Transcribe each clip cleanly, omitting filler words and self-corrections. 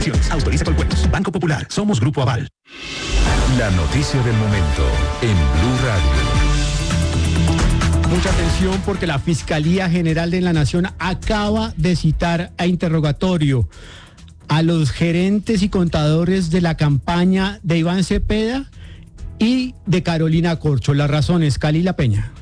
Autoriza Colpuertos. Banco Popular. Somos Grupo Aval. La noticia del momento en Blue Radio. Mucha atención porque la Fiscalía General de la Nación acaba de citar a interrogatorio a los gerentes y contadores de la campaña de Iván Cepeda y de Carolina Corcho. Las razones, Calila Peña.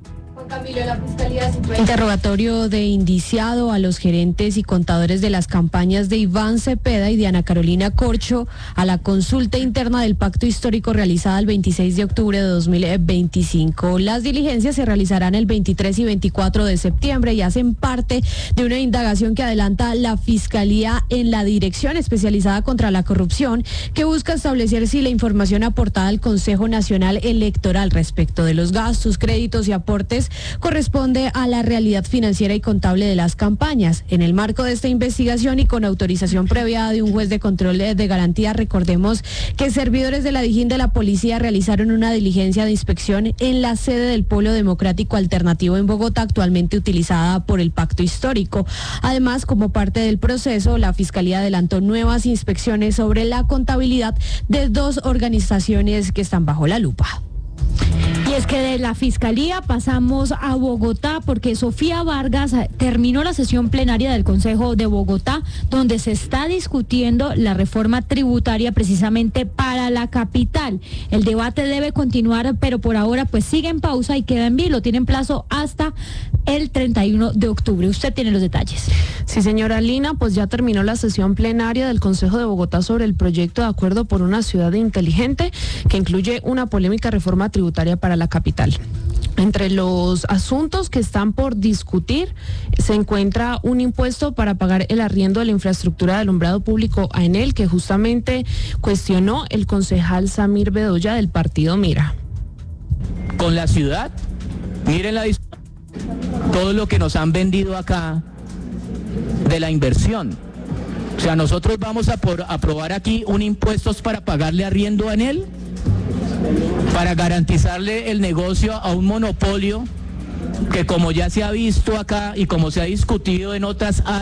Interrogatorio de indiciado a los gerentes y contadores de las campañas de Iván Cepeda y de Ana Carolina Corcho a la consulta interna del pacto histórico realizada el 26 de octubre de 2025. Las diligencias se realizarán el 23 y 24 de septiembre y hacen parte de una indagación que adelanta la Fiscalía en la Dirección Especializada contra la Corrupción, que busca establecer si la información aportada al Consejo Nacional Electoral respecto de los gastos, créditos y aportes corresponde a la realidad financiera y contable de las campañas. En el marco de esta investigación y con autorización previa de un juez de control de garantía, recordemos que servidores de la Dijín de la Policía realizaron una diligencia de inspección en la sede del Polo Democrático Alternativo en Bogotá, actualmente utilizada por el Pacto Histórico. Además, como parte del proceso, la Fiscalía adelantó nuevas inspecciones sobre la contabilidad de 2 organizaciones que están bajo la lupa. Y es que de la Fiscalía pasamos a Bogotá porque Sofía Vargas terminó la sesión plenaria del Consejo de Bogotá, donde se está discutiendo la reforma tributaria precisamente para la capital. El debate debe continuar, pero por ahora pues sigue en pausa y queda en vilo. Tienen plazo hasta el 31 de octubre. Usted tiene los detalles. Sí, señora Lina, pues ya terminó la sesión plenaria del Consejo de Bogotá sobre el proyecto de acuerdo por una ciudad inteligente que incluye una polémica reforma tributaria para la capital. Entre los asuntos que están por discutir se encuentra un impuesto para pagar el arriendo de la infraestructura de alumbrado público a Enel, que justamente cuestionó el concejal Samir Bedoya del partido Mira. Con la ciudad, miren todo lo que nos han vendido acá de la inversión. O sea, nosotros vamos a aprobar aquí un impuesto para pagarle arriendo a Enel, para garantizarle el negocio a un monopolio que, como ya se ha visto acá y como se ha discutido en otras áreas,